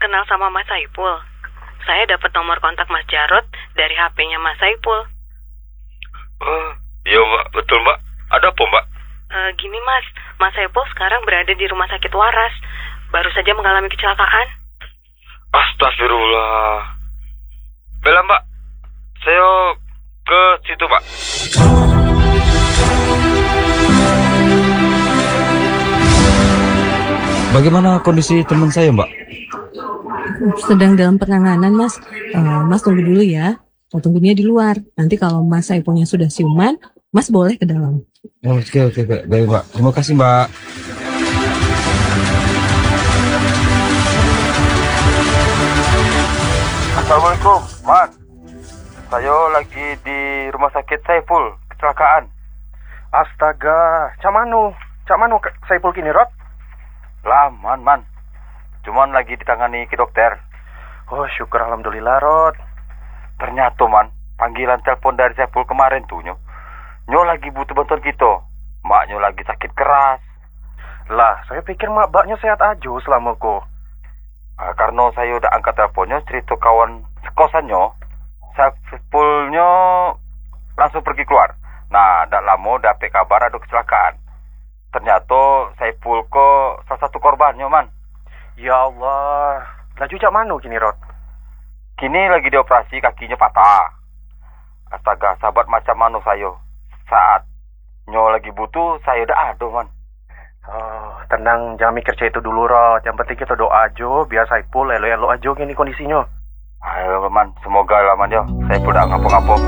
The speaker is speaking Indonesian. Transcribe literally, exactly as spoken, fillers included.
kenal sama Mas Saipul? Saya dapat nomor kontak Mas Jarot dari H P-nya Mas Saipul. Oh, iya mbak, betul mbak. Ada apa mbak? Uh, gini Mas, Mas Saipul sekarang berada di rumah sakit waras. Baru saja mengalami kecelakaan. Astagfirullah. Bella mbak, saya ke situ mbak. Bagaimana kondisi teman saya, Mbak? Sedang dalam penanganan, Mas. Uh, mas tunggu dulu ya. Mau tunggu dia di luar. Nanti kalau Mas Saipulnya sudah siuman, Mas boleh ke dalam. Oh, oke, oke, oke. Baik, Mbak. Terima kasih, Mbak. Assalamualaikum, Man. Saya lagi di rumah sakit Saipul, kecelakaan. Astaga, cak manu? Cak manu Saipul kini, Rod? Lah, Man, Man. Cuman lagi ditangani ke dokter. Oh, syukur alhamdulillah, Rod. Ternyata, Man, panggilan telepon dari Saipul kemarin tuh, Nyo. Nyo lagi butuh bantuan kita. Maknya lagi sakit keras. Lah, saya pikir mak baknya sehat aja selama kok. Nah, karena saya udah angkat teleponnya, cerita kawan sekosannya, Saipulnya langsung pergi keluar. Nah, tidak lama dapat kabar ada kecelakaan. Ternyata Saipul kok salah satu korbannya, Man. Ya Allah. Laju cak manu kini, Rod? Kini lagi dioperasi, kakinya patah. Astaga, sahabat macam mana saya. Saat Nyo lagi butuh, saya udah ada, Man. Oh, tenang, jangan mikir cek itu dulu, Rod. Yang penting kita doa aja, biar Saipul elo-elo aja gini kondisinya. Ayo, Man, semoga lah, Man, ya. Saipul udah ngapok-ngapok.